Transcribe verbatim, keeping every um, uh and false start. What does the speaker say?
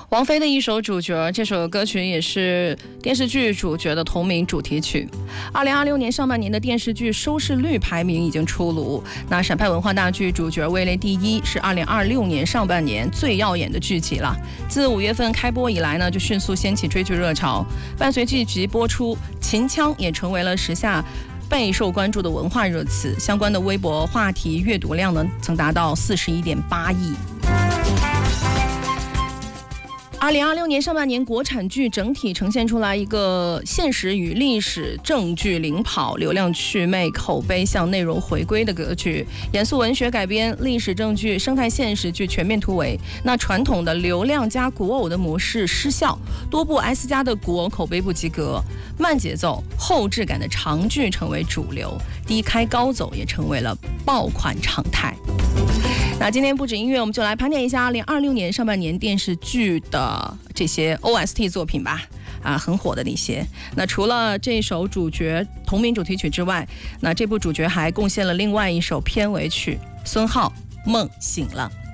王菲的一首主角，这首歌曲也是电视剧主角的同名主题曲。二零二六年上半年的电视剧收视率排名已经出炉，那陕派文化大剧主角位列第一，是二零二六年上半年最耀眼的剧集了。自五月份开播以来呢，就迅速掀起追剧热潮，伴随剧集播出，秦腔也成为了时下备受关注的文化热词，相关的微博话题阅读量呢，曾达到四十一点八亿。二零二六年上半年，国产剧整体呈现出来一个现实与历史正剧领跑、流量祛魅、口碑向内容回归的格局。严肃文学改编、历史正剧、生态现实剧全面突围。那传统的流量加古偶的模式失效，多部 S 加的古偶口碑不及格，慢节奏、后质感的长剧成为主流，低开高走也成为了爆款常态。那今天不止音乐，我们就来盘点一下二零二六年上半年电视剧的这些 O S T 作品吧，啊，很火的那些。那除了这首主角同名主题曲之外，那这部主角还贡献了另外一首片尾曲，孙浩《梦醒了》。